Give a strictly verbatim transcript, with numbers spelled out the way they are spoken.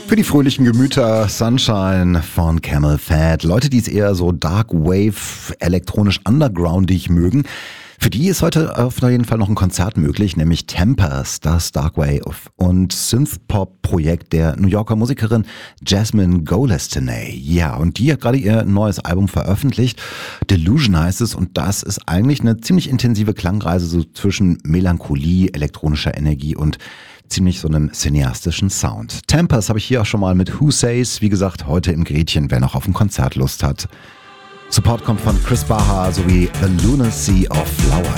Für die fröhlichen Gemüter Sunshine von Camel Fat. Leute, die es eher so Dark Wave, elektronisch undergroundig mögen, für die ist heute auf jeden Fall noch ein Konzert möglich, nämlich Tempers, das Dark Wave und Synthpop-Projekt der New Yorker Musikerin Jasmine Golestanay. Ja, und die hat gerade ihr neues Album veröffentlicht. Delusion heißt es, und das ist eigentlich eine ziemlich intensive Klangreise so zwischen Melancholie, elektronischer Energie und ziemlich so einem cineastischen Sound. Tempers habe ich hier auch schon mal mit Who Says, wie gesagt, heute im Gretchen, wer noch auf ein Konzert Lust hat. Support kommt von Chris Baha sowie The Lunacy of Flowers.